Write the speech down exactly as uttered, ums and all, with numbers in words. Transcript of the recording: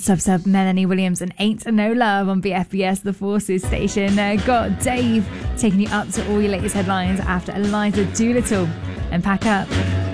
Sub Sub, Melanie Williams and Ain't No Love on B F B S, the Forces station. Uh, got Dave taking you up to all your latest headlines after Eliza Doolittle and Pack Up.